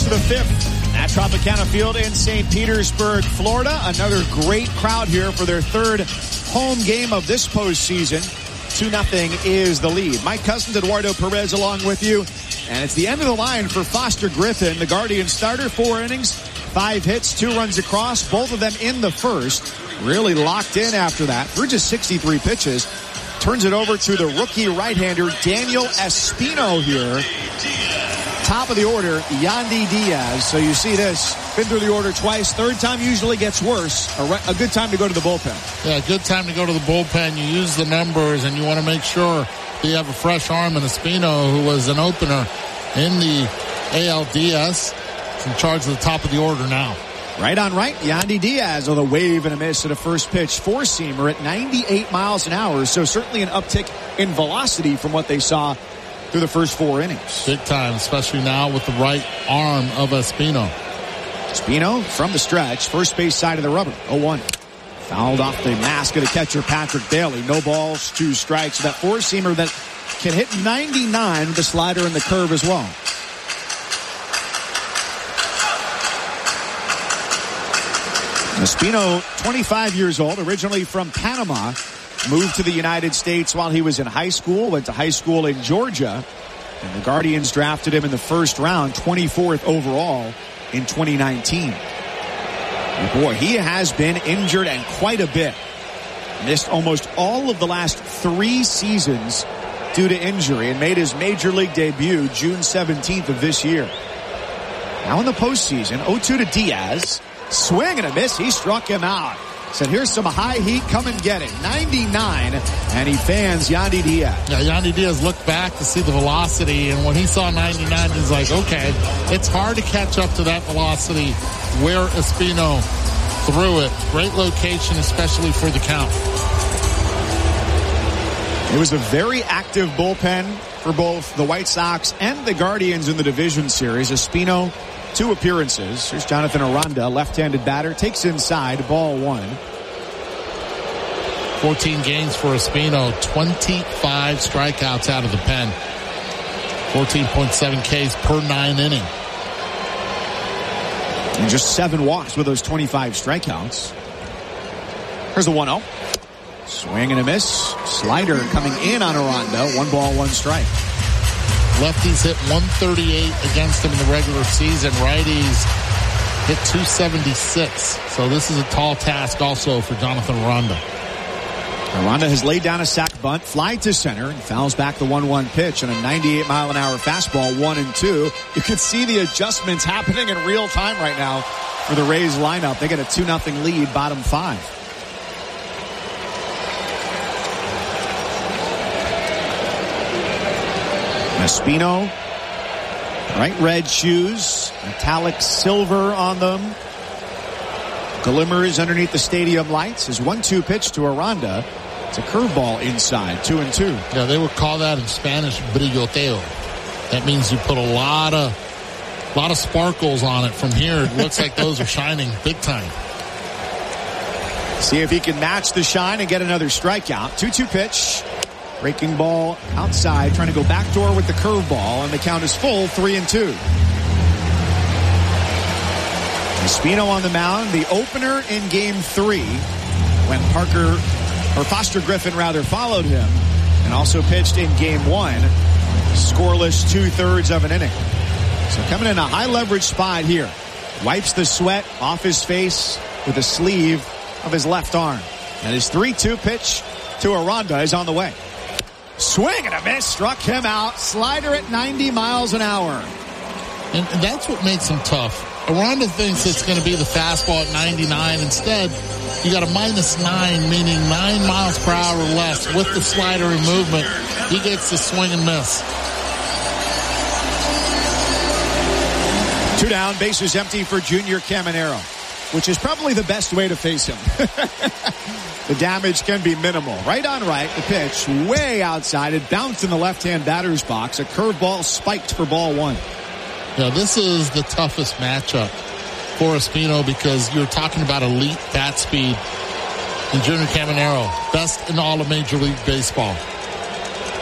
to the 5th at Tropicana Field in St. Petersburg, Florida. Another great crowd here for their third home game of this postseason. 2-0 is the lead. Mike Cousins, Eduardo Perez along with you. And it's the end of the line for Foster Griffin, the Guardian starter. 4 innings, 5 hits, 2 runs across, both of them in the first. Really locked in after that. Through just 63 pitches. Turns it over to the rookie right-hander, Daniel Espino here. Top of the order, Yandy Diaz. So you see this. Been through the order twice. Third time usually gets worse. A good time to go to the bullpen. Yeah, good time to go to the bullpen. You use the numbers, and you want to make sure you have a fresh arm in Espino, who was an opener in the ALDS. He's in charge of the top of the order now. Right on right, Yandy Diaz with a wave and a miss at a first pitch four-seamer at 98 miles an hour. So certainly an uptick in velocity from what they saw through the first 4 innings. Big time, especially now with the right arm of Espino. Espino from the stretch, first base side of the rubber, 0-1. Fouled off the mask of the catcher, Patrick Bailey. No balls, 2 strikes. That four-seamer that can hit 99 with the slider and the curve as well. Espino, 25 years old, originally from Panama, moved to the United States while he was in high school, went to high school in Georgia, and the Guardians drafted him in the first round, 24th overall in 2019. And boy, he has been injured and quite a bit. Missed almost all of the last 3 seasons due to injury and made his major league debut June 17th of this year. Now in the postseason, 0-2 to Diaz. Swing and a miss. He struck him out. Said, here's some high heat. Come and get it. 99. And he fans Yandy Diaz. Yeah, Yandy Diaz looked back to see the velocity. And when he saw 99, he's like, okay, it's hard to catch up to that velocity where Espino threw it. Great location, especially for the count. It was a very active bullpen for both the White Sox and the Guardians in the division series. Espino, 2 appearances. Here's Jonathan Aranda, left-handed batter, takes inside, ball 1. 14 games for Espino, 25 strikeouts out of the pen. 14.7 Ks per 9 inning. And just 7 walks with those 25 strikeouts. Here's the 1-0. Swing and a miss. Slider coming in on Aranda. 1 ball, 1 strike. Lefties hit 138 against him in the regular season. Righties hit 276. So this is a tall task also for Jonathan Aranda. Aranda has laid down a sac bunt, fly to center, and fouls back the 1-1 pitch on a 98-mile-an-hour fastball, 1-2. You can see the adjustments happening in real time right now for the Rays lineup. They get a 2-0 lead, bottom 5. Espino, bright red shoes, metallic silver on them. Glimmers underneath the stadium lights. His 1-2 pitch to Aranda. It's a curveball inside, 2-2. Yeah, they would call that in Spanish brilloteo. That means you put a lot of sparkles on it. From here, it looks like those are shining big time. See if he can match the shine and get another strikeout. 2-2 pitch. Breaking ball outside, trying to go backdoor with the curveball, and the count is full, 3-2. Espino on the mound, the opener in Game 3, when Foster Griffin followed him, and also pitched in Game 1, scoreless 2/3 of an inning. So coming in a high leverage spot here, wipes the sweat off his face with the sleeve of his left arm, and his 3-2 pitch to Aranda is on the way. Swing and a miss, struck him out. Slider at 90 miles an hour. And that's what makes him tough. Aranda thinks it's going to be the fastball at 99. Instead, you got a -9, meaning 9 miles per hour or less with the slider and movement. He gets the swing and miss. 2 down, bases empty for Junior Caminero, which is probably the best way to face him. The damage can be minimal. Right on right, the pitch way outside. It bounced in the left-hand batter's box. A curveball spiked for ball 1. Yeah, this is the toughest matchup for Espino because you're talking about elite bat speed. And Junior Caminero, best in all of Major League Baseball.